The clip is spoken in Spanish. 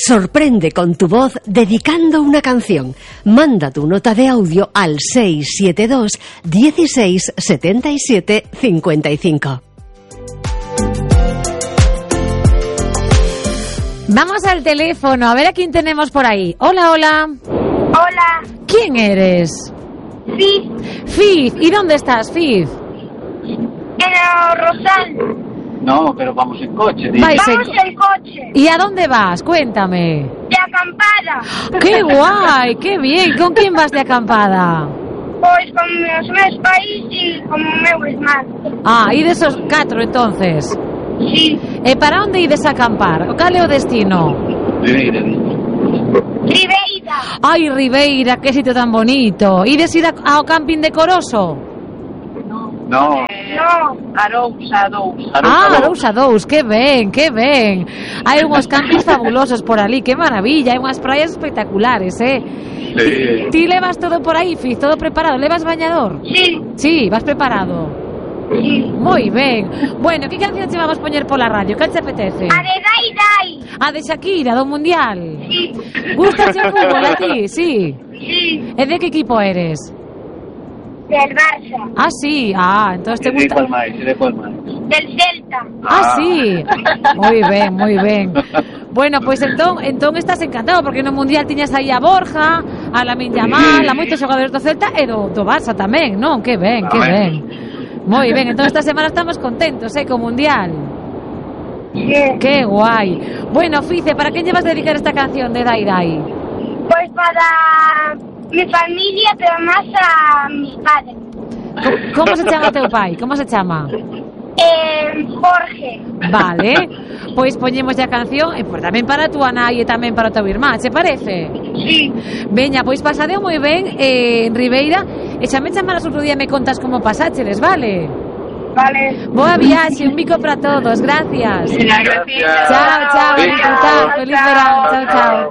Sorprende con tu voz dedicando una canción. Manda tu nota de audio al 672 16 77 55. Vamos al teléfono, a ver a quién tenemos por ahí. Hola, hola. Hola. ¿Quién eres? Fiz. ¿Y dónde estás, Fiz? En Rosal. No, pero vamos en coche. Vamos en coche. ¿Y a dónde vas? Cuéntame. De acampada. ¡Qué guay! ¡Qué bien! ¿Con quién vas de acampada? Pois con os meus pais e con o meu irmán. Ah, e desos 4 entonces? Sí. E para onde ides a acampar? Cal é o destino? Ribeira. Ai, Ribeira, que sitio tan bonito. Ides ir ao camping de Coroso? No. Arousa 2. Arousa 2, que ben. Hai unhos campings fabulosos por ali, que maravilla, hai unhas praias espectaculares, Sí. Ti levas todo por aí, Fiz, todo preparado, levas bañador? Sí, vas preparado. Sí. Moi ben. Bueno, que canción te vamos poñer pola radio? Cal te apetece? A de Dai. A de Shakira, do Mundial. Sí. Gustas o fútbol a ti? Sí. Sí. E de que equipo eres? Del Barça. Ah, sí. Ah, entonces te gusta. De cuál máis? Del Celta. Ah, sí. Moi ben. Bueno, pois entón estás encantado porque no Mundial tiñas aí a Borja, a Lamine Yamal, a moitos xogadores do Celta e do Barça tamén, non? Que ben. Moi ben, entón esta semana estamos contentos, co Mundial. Sí. Que guai. Bueno, Fice, ¿para quién llevas a dedicar esta canción de Dai Dai? Pues para mi familia, pero más a mis padres. Como se chama teu pai? Como se chama? Jorge. Vale, pois poñemos a canción e tamén para a túa nai e tamén para o teu irmán, che parece? Sí. Veña, pois pasadeo moi ben en Ribeira e xa me chamaras outro día e me contas como pasáchedes, vale? Vale. Boa viaxe, un bico para todos, gracias. Gracias. Chao, disfrutar, feliz verano, chao.